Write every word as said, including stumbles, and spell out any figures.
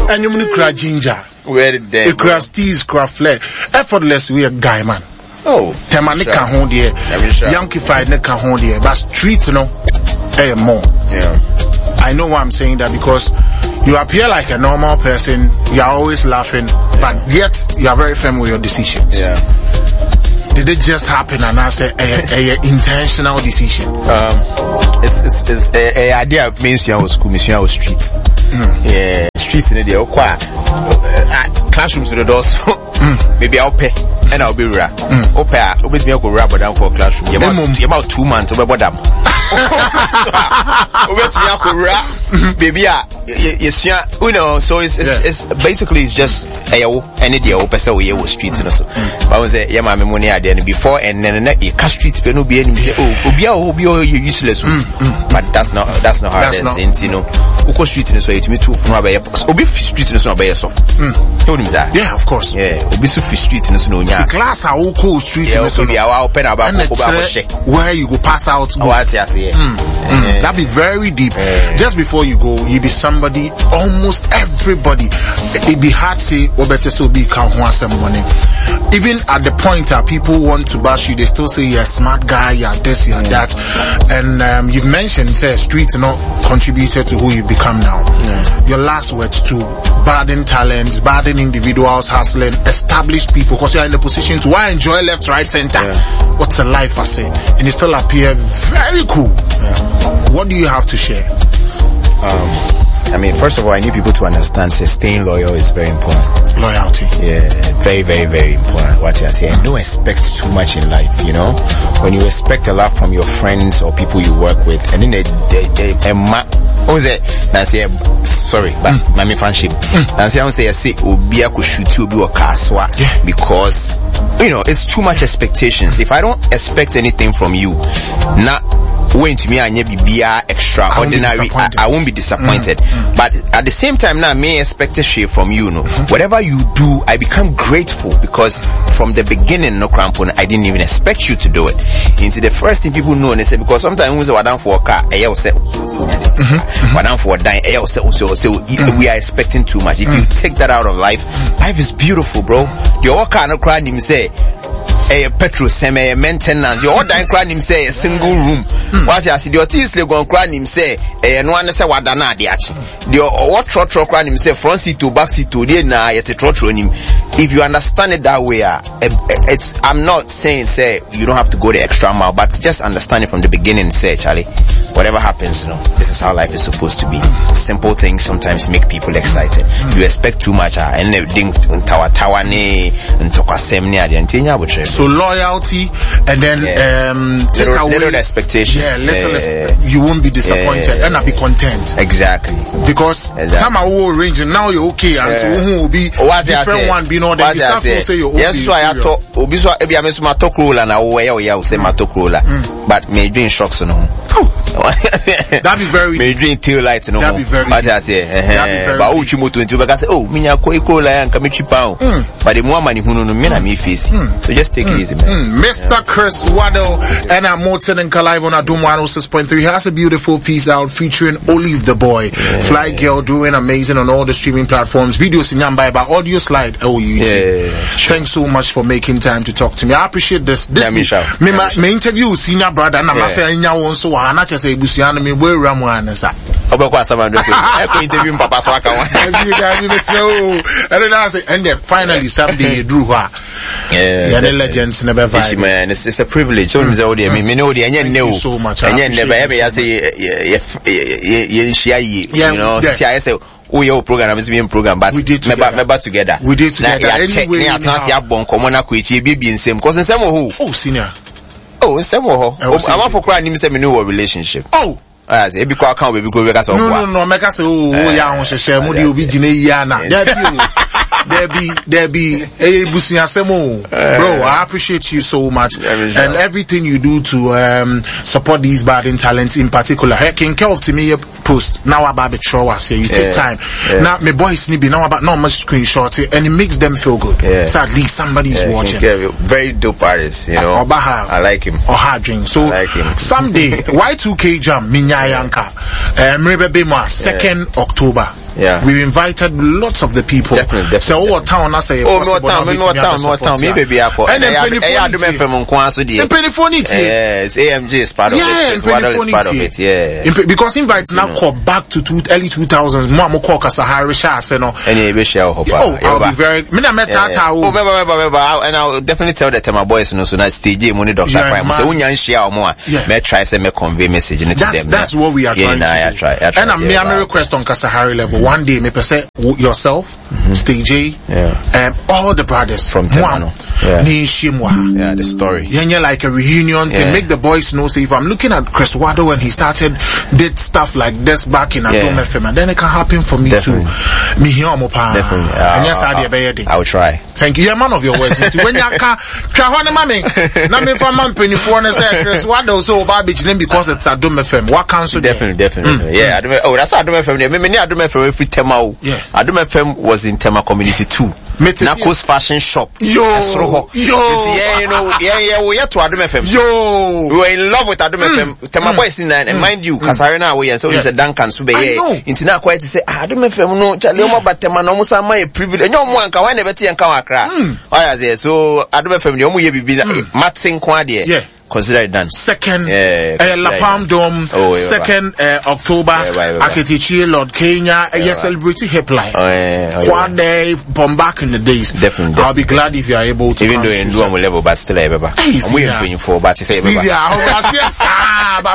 And you mean cry ginger. Where did they? The crash teas, craft flair. Effortless, we a guy, man. Oh. Temani can hold here. Yankee fight ne can hold here. But street, you know, eh, more. Yeah. I know why I'm saying that because you appear like a normal person. You are always laughing, yeah. But yet you are very firm with your decisions. Yeah. Did it just happen and I say a, a intentional decision? Um, it's it's it's a, a idea means you was school, means you was streets. Mm. Yeah, streets in the okay. Uh, classrooms with the doors. Mm. Maybe I'll pay and I'll be rare. Mm. Open, open me up with rubber down for a classroom. You're about, you're about two months over them. Baby, yes, yeah, you know. So it's it's, yeah. it's basically it's just a any day open so we was streets and so. But I was say yeah, my money are there before and then the car streets be no be any say oh obi obi obi useless. But that's not that's not how it is. You know, uko street in so it me too from about obi street in so about so. Yeah, of course. Yeah, obi so street in so no nya. Class are uko street in so be our open about where you go pass out. Yeah. Mm, mm. That'd be very deep. Yeah. Just before you go, you be somebody, almost everybody. It be hard to say, oh, better so be can some money. Even at the point that people want to bash you, they still say you're a smart guy, you're this, you're that. And um, you've mentioned, say, street not contributed to who you become now. Yeah. Your last words to burden talents, burden individuals, hustling, established people, because you're in the position to why enjoy left, right, center. Yeah. What's a life, I say? And you still appear very cool. Yeah. What do you have to share? Um, I mean, first of all, I need people to understand say, staying loyal is very important. Loyalty. Yeah, very, very, very important. What you say. And don't expect too much in life, you know. When you expect a lot from your friends or people you work with, and then they, they, they, they ma- what was it? Nancy, sorry, but mm. Mami friendship. Mm. Nancy, I don't say, I say, Obia could shoot you, Obi Kaswa, because, you know, it's too much expectations. If I don't expect anything from you, not when to me I be extraordinary, I, I won't be disappointed. Mm, mm. But at the same time now, may expect a share from you, no. Mm-hmm. Whatever you do, I become grateful because from the beginning, no crampon, I didn't even expect you to do it. Into the first thing people know, and they say because sometimes we say down for a car, I say down for a dime, I say we are expecting too much. If you take that out of life, life is beautiful, bro. Your car no crying him say. A petrol semi a maintenance. Your dying crying him say a single room. What I see the artist le gon crying him say a no one say wadana diachi. The what trot trot crying him say front seat to back seat to the na yet trot on him. If you understand it that way, uh, it's I'm not saying say you don't have to go the extra mile, but just understand it from the beginning. Say Charlie, whatever happens, you know, this is how life is supposed to be. Simple things sometimes make people excited. You expect too much, uh, and things tawa tawa ne and tokasem ne adiantinya butre. So loyalty, and then yeah. um, take little, away little expectations. Yeah, little uh, you won't be disappointed, yeah. And I'll be content. Exactly. Because exactly. Time I will arrange, now you're okay, and yeah. To who will be what different one, be no. Then you start to say you're okay. Yes, so I thought. Obiswa, ebi amesu matokrola na uwe ya uya use matokrola, but me doing shocks no. That'd be very. Me doing tail lights no. That'd be very. But I say, eh, but uchi moto into because say, oh, minya ko ikrola ya nka me chipa. But the more money hunu no me na me face. So just take it easy, man. Mm. Mister Yeah. Chris Waddle and I'm Morton and Kalive on Adum one oh six point three has a beautiful piece out featuring Olive the Boy, yeah. Fly Girl, doing amazing on all the streaming platforms. Videos in Yamba by audio slide. Oh, you yeah. Thanks so much for making time to talk to me. I appreciate this. This yeah, me, me, me, me interview senior brother and I'm yeah. saying nya won so ha na chese ebusuano me we ramu anasa. Obekwa samando ko. I ko interview papa so aka one. And then I say and then finally someday you drew her. Yeah. Yeah, the legends never vibe. Man, it's, it's a privilege. So mm. me me know the and you so much. And you never ever say you know, see I say oh your program is being program but we did together. together. We did together. Anyway, na trans ya bon komo na ko echi bi bi nsem. Cause nsem ho. Oh, senior. Oh, nsem ho. I'm for crying him say me know relationship. Oh. I say, ebi kwa account baby go make us No, no, no, make us oh, yeah, on share mo di obi jine yana. There be, there be, hey, Busi Asemo, bro, I appreciate you so much and everything you do to um support these budding talents in particular. Hey, can care of to me post now about the show. I say you take time. Now, my boys need be now about not much screenshot and it makes them feel good. So at least somebody's watching. Very dope artist, you know. I like him. Or hard drink. So someday, Y two K Jam, Minya Yanka, um, Rebe Bema, second October. Yeah. We've invited lots of the people. Definitely, definitely. So what town I say? Oh, no town, no town, no town. Maybe be ako. And I do me from Nkwanso di. Yes, A M G is part of it. Swaddle is part of it. Yeah. Because invites now call back to two, early two thousands. Mo mo call Kasahari Shase no. Any be share hopa. Oh, I'll be very. Me na meta ta. Oh, remember, remember, remember. And I'll definitely tell that to my boys no so na stage money doctor prime. So when you share more, me try say me convey message to them. That's what we are trying to do. Try, try, and I'm me a request on Kasahari level. One day, me per se yourself, mm-hmm. Stage A, yeah. um, all the brothers from Temano. Yeah. Yeah, the story. Yeah, yeah, like a reunion yeah. to make the boys know. So if I'm looking at Chris Wado when he started, did stuff like this back in Adom F M, and then it can happen for me Definitely. too. Me here, Mopa. Definitely. Uh, and yes, I did. I will try. Thank you. You're man of your words. When you can, try one mommy. Now me for man penny for one say Chris Wado so barbage name because it's Adom F M. What council? Definitely, definitely. Mm. Yeah, Adom, oh, that's Adom F M. Me, me, Adom F M every Tema. Yeah. Adom F M was in Tema community too. Nakos fashion shop. Yo, yo. Yeah, you know, yeah, yeah, we are to Adom F M. Yo. We were in love with Adom mm. F M. Tema mm. boys in there, and mm. mind you, Kasarina we and so it's a Duncan Sube. I know. Intina quite to say, Adom F M no, Charlie, but Tema no musa my privilege. No more, I never see and come across. Oh yeah, so Adom F M, the only be Martin Quadie. Yeah. Consider it done. Second, yeah, uh, La Palm Dome, oh, yeah, second uh, October, yeah, Akitichi, Lord Kenya, yeah, you celebrating Hip Life. Oh, yeah, oh, Quad yeah. Day, bomb back in the days. Definitely. I'll be glad if you are able to. Even though you do on level, but still, I'm waiting for, but to say,